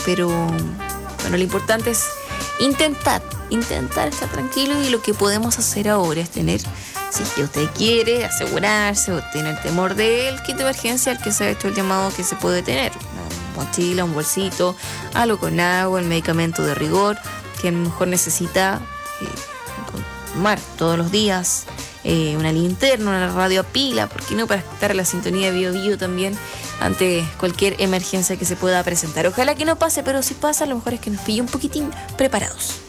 pero bueno, lo importante es intentar estar tranquilo, y lo que podemos hacer ahora es tener, si es que usted quiere asegurarse o tener temor del kit de emergencia al que se ha hecho el llamado que se puede tener, una mochila, un bolsito, algo con agua, el medicamento de rigor que a lo mejor necesita tomar todos los días, una linterna, una radio a pila, ¿por qué no? Para estar en la sintonía de Bio Bio también ante cualquier emergencia que se pueda presentar. Ojalá que no pase, pero si pasa, a lo mejor es que nos pille un poquitín preparados.